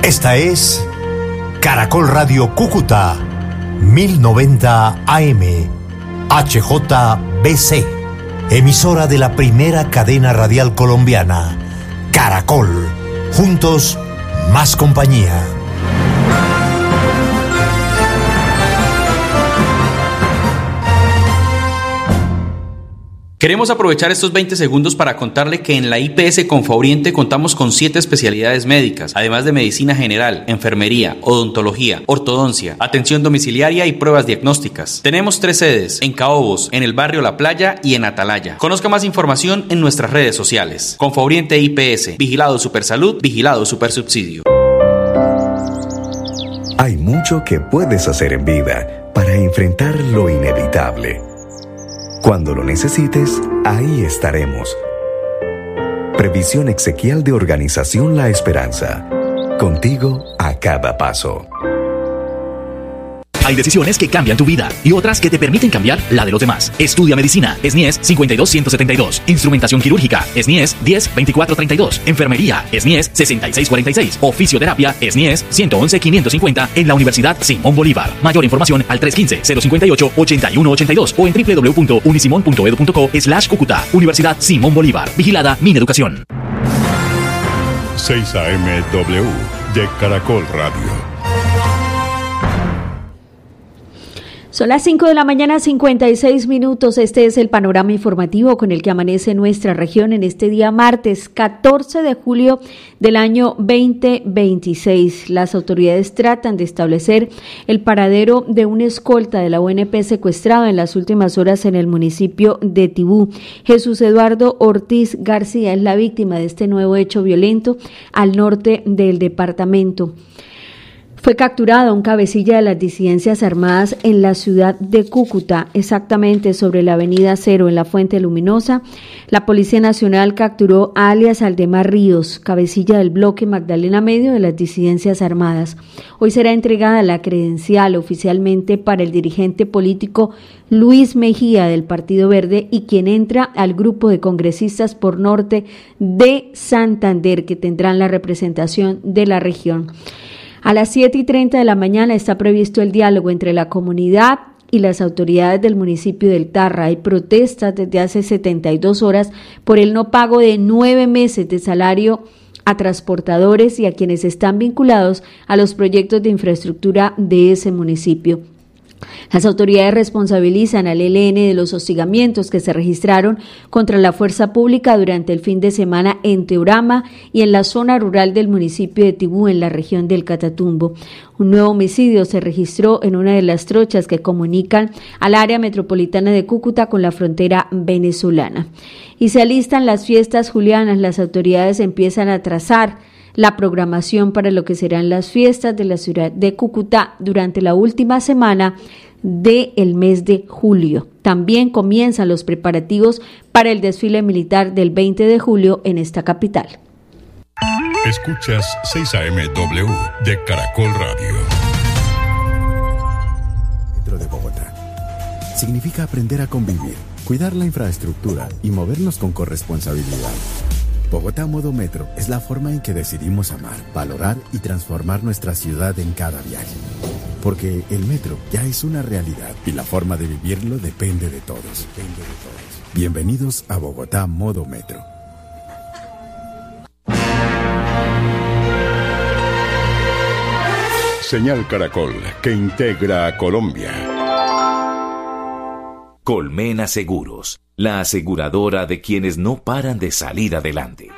Esta es Caracol Radio Cúcuta, 1090 AM, HJBC, emisora de la primera cadena radial colombiana, Caracol. Juntos, más compañía. Queremos aprovechar estos 20 segundos para contarle que en la IPS Confaoriente contamos con 7 especialidades médicas, además de medicina general, enfermería, odontología, ortodoncia, atención domiciliaria y pruebas diagnósticas. Tenemos 3 sedes, en Caobos, en el barrio La Playa y en Atalaya. Conozca más información en nuestras redes sociales. Confaoriente IPS, Vigilado Supersalud, Vigilado Supersubsidio. Hay mucho que puedes hacer en vida para enfrentar lo inevitable. Cuando lo necesites, ahí estaremos. Previsión exequial de Organización La Esperanza. Contigo a cada paso. Hay decisiones que cambian tu vida y otras que te permiten cambiar la de los demás. Estudia medicina, SNIES 52172. Instrumentación quirúrgica, SNIES 102432. Enfermería, SNIES 6646. O fisioterapia, SNIES 111550 en la Universidad Simón Bolívar. Mayor información al 315-058-8182 o en www.unisimon.edu.co/Cúcuta. Universidad Simón Bolívar. Vigilada Mineducación. 6 AMW de Caracol Radio. Son las 5 de la mañana, 56 minutos. Este es el panorama informativo con el que amanece nuestra región en este día martes 14 de julio del año 2026. Las autoridades tratan de establecer el paradero de un escolta de la UNP secuestrado en las últimas horas en el municipio de Tibú. Jesús Eduardo Ortiz García es la víctima de este nuevo hecho violento al norte del departamento. Fue capturado un cabecilla de las disidencias armadas en la ciudad de Cúcuta, exactamente sobre la avenida Cero en la Fuente Luminosa. La Policía Nacional capturó a alias Aldemar Ríos, cabecilla del bloque Magdalena Medio de las disidencias armadas. Hoy será entregada la credencial oficialmente para el dirigente político Luis Mejía del Partido Verde y quien entra al grupo de congresistas por norte de Santander que tendrán la representación de la región. A las 7:30 de la mañana está previsto el diálogo entre la comunidad y las autoridades del municipio del Tarra. Hay protestas desde hace 72 horas por el no pago de 9 meses de salario a transportadores y a quienes están vinculados a los proyectos de infraestructura de ese municipio. Las autoridades responsabilizan al ELN de los hostigamientos que se registraron contra la fuerza pública durante el fin de semana en Teorama y en la zona rural del municipio de Tibú, en la región del Catatumbo. Un nuevo homicidio se registró en una de las trochas que comunican al área metropolitana de Cúcuta con la frontera venezolana. Y se alistan las fiestas julianas. Las autoridades empiezan a trazar la programación para lo que serán las fiestas de la ciudad de Cúcuta durante la última semana del mes de julio. También comienzan los preparativos para el desfile militar del 20 de julio en esta capital. Escuchas 6 AMW de Caracol Radio. Metro de Bogotá. Significa aprender a convivir, cuidar la infraestructura y movernos con corresponsabilidad. Bogotá Modo Metro es la forma en que decidimos amar, valorar y transformar nuestra ciudad en cada viaje. Porque el metro ya es una realidad y la forma de vivirlo depende de todos. Bienvenidos a Bogotá Modo Metro. Señal Caracol, que integra a Colombia. Colmena Seguros, la aseguradora de quienes no paran de salir adelante.